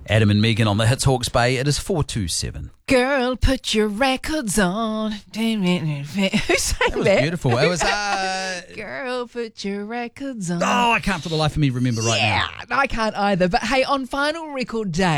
Adam and Megan on the Hits Hawke's Bay. It is 4:27. Girl, put your records on. Who sang that? Beautiful. It was, Girl, put your records on. I can't for the life of me remember right now. Yeah, I can't either. But hey, on final record day,